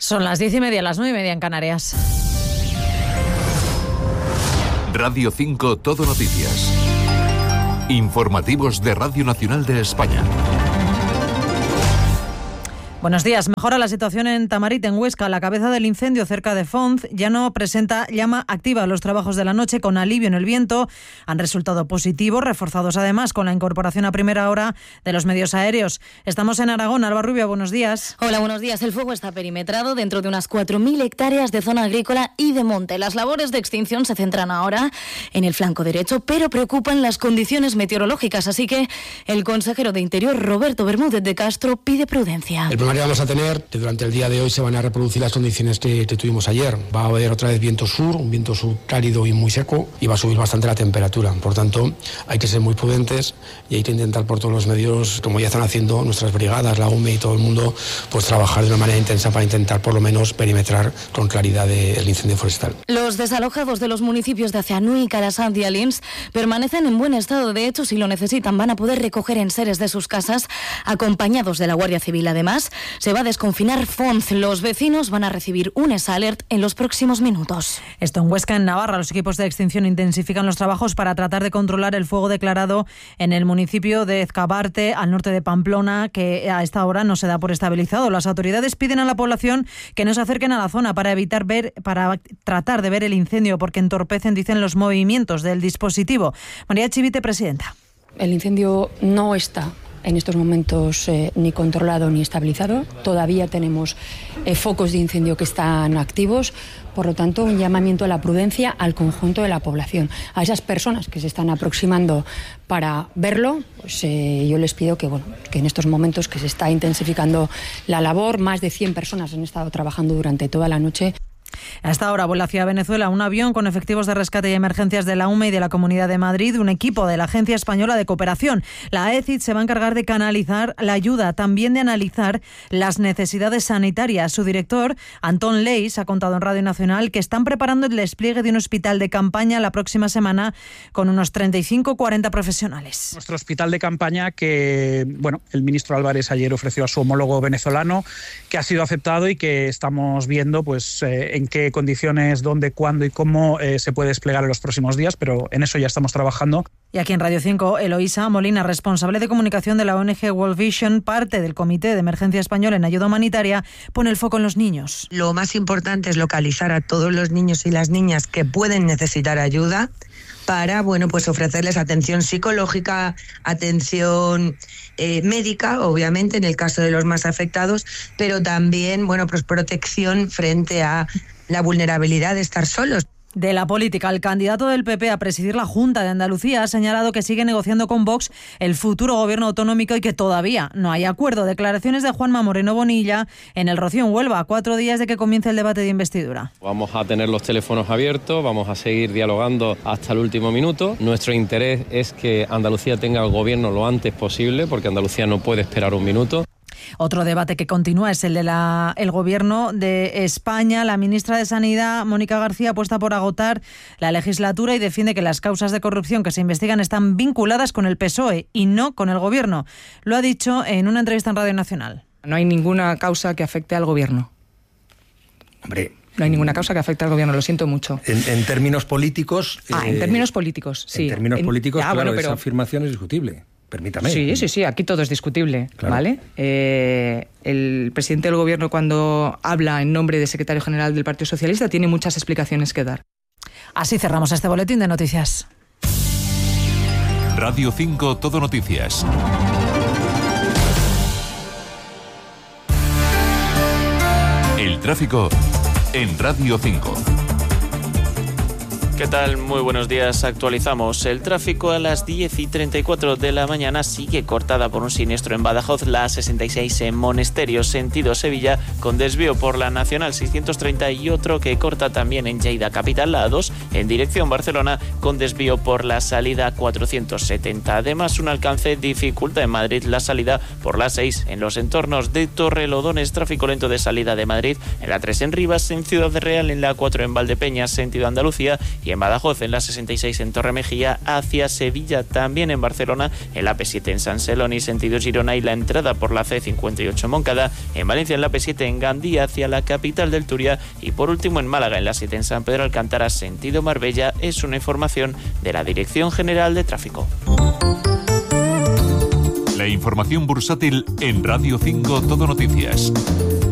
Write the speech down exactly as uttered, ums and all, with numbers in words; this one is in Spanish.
Son las diez y media, las nueve y media en Canarias. Radio cinco Todo Noticias. Informativos de Radio Nacional de España. Buenos días. Mejora la situación en Tamarit, en Huesca. La cabeza del incendio cerca de Fonz ya no presenta llama activa. Los trabajos de la noche con alivio en el viento han resultado positivos, reforzados además con la incorporación a primera hora de los medios aéreos. Estamos en Aragón. Alba Rubio, buenos días. Hola, buenos días. El fuego está perimetrado dentro de unas cuatro mil hectáreas de zona agrícola y de monte. Las labores de extinción se centran ahora en el flanco derecho, pero preocupan las condiciones meteorológicas. Así que el consejero de Interior, Roberto Bermúdez de Castro, pide prudencia. El que vamos a tener, que durante el día de hoy se van a reproducir las condiciones que, que tuvimos ayer. Va a haber otra vez viento sur, un viento sur cálido y muy seco, y va a subir bastante la temperatura. Por tanto, hay que ser muy prudentes y hay que intentar por todos los medios, como ya están haciendo nuestras brigadas, la U M E y todo el mundo, pues trabajar de una manera intensa para intentar por lo menos perimetrar con claridad el incendio forestal. Los desalojados de los municipios de Acianui, Carasant y Alins permanecen en buen estado. De hecho, si lo necesitan, van a poder recoger enseres de sus casas acompañados de la Guardia Civil. Además, se va a desconfinar Fonz. Los vecinos van a recibir un S alert en los próximos minutos. Esto en Huesca, en Navarra. Los equipos de extinción intensifican los trabajos para tratar de controlar el fuego declarado en el municipio de Ezcabarte, al norte de Pamplona, que a esta hora no se da por estabilizado. Las autoridades piden a la población que no se acerquen a la zona para evitar ver, para tratar de ver el incendio, porque entorpecen, dicen, los movimientos del dispositivo. María Chivite, presidenta. El incendio no está en estos momentos eh, ni controlado ni estabilizado. Todavía tenemos eh, focos de incendio que están activos. Por lo tanto, un llamamiento a la prudencia al conjunto de la población. A esas personas que se están aproximando para verlo, pues eh, yo les pido que, bueno, que en estos momentos que se está intensificando la labor, más de cien personas han estado trabajando durante toda la noche. A esta hora vuela hacia Venezuela un avión con efectivos de rescate y emergencias de la U M E y de la Comunidad de Madrid, un equipo de la Agencia Española de Cooperación. La E C I D se va a encargar de canalizar la ayuda, también de analizar las necesidades sanitarias. Su director, Antón Leis, ha contado en Radio Nacional que están preparando el despliegue de un hospital de campaña la próxima semana con unos treinta y cinco a cuarenta profesionales. Nuestro hospital de campaña que, bueno, el ministro Álvarez ayer ofreció a su homólogo venezolano, que ha sido aceptado y que estamos viendo, pues, eh, en qué condiciones, dónde, cuándo y cómo eh, se puede desplegar en los próximos días, pero en eso ya estamos trabajando. Y aquí en Radio cinco, Eloísa Molina, responsable de comunicación de la O N G World Vision, parte del Comité de Emergencia Español en Ayuda Humanitaria, pone el foco en los niños. Lo más importante es localizar a todos los niños y las niñas que pueden necesitar ayuda para, bueno, pues ofrecerles atención psicológica, atención eh, médica, obviamente, en el caso de los más afectados, pero también, bueno, pues protección frente a la vulnerabilidad de estar solos. De la política, el candidato del P P a presidir la Junta de Andalucía ha señalado que sigue negociando con Vox el futuro gobierno autonómico y que todavía no hay acuerdo. Declaraciones de Juanma Moreno Bonilla en el Rocío, en Huelva, a cuatro días de que comience el debate de investidura. Vamos a tener los teléfonos abiertos, vamos a seguir dialogando hasta el último minuto. Nuestro interés es que Andalucía tenga el gobierno lo antes posible, porque Andalucía no puede esperar un minuto. Otro debate que continúa es el de la, el Gobierno de España. La ministra de Sanidad, Mónica García, apuesta por agotar la legislatura y defiende que las causas de corrupción que se investigan están vinculadas con el P S O E y no con el Gobierno. Lo ha dicho en una entrevista en Radio Nacional. No hay ninguna causa que afecte al Gobierno. Hombre... No hay ninguna causa que afecte al Gobierno, lo siento mucho. En, en términos políticos... Ah, eh, en términos políticos, sí. En términos políticos, en, ah, claro, bueno, pero... esa afirmación es discutible. Permítame. Sí, sí, sí, aquí todo es discutible, claro. ¿Vale? Eh, el presidente del Gobierno, cuando habla en nombre del secretario general del Partido Socialista, tiene muchas explicaciones que dar. Así cerramos este boletín de noticias. Radio cinco Todo Noticias. El tráfico en Radio cinco. ¿Qué tal? Muy buenos días. Actualizamos. El tráfico a las diez y treinta y cuatro de la mañana sigue cortada por un siniestro en Badajoz, la A sesenta y seis en Monesterio, sentido Sevilla, con desvío por la Nacional seiscientos treinta y otro que corta también en Lleida Capital, la A dos, en dirección Barcelona, con desvío por la salida cuatrocientos setenta. Además, un alcance dificulta en Madrid la salida por la seis en los entornos de Torrelodones, tráfico lento de salida de Madrid, en la tres en Rivas, en Ciudad Real, en la cuatro en Valdepeñas, sentido Andalucía, y en Badajoz, en la sesenta y seis en Torremejía hacia Sevilla, también en Barcelona, en la P siete en San Celoni sentido Girona y la entrada por la C cincuenta y ocho en Moncada, en Valencia en la P siete en Gandía hacia la capital del Turia y por último en Málaga en la siete en San Pedro Alcántara sentido Marbella. Es una información de la Dirección General de Tráfico. La información bursátil en Radio cinco Todo Noticias.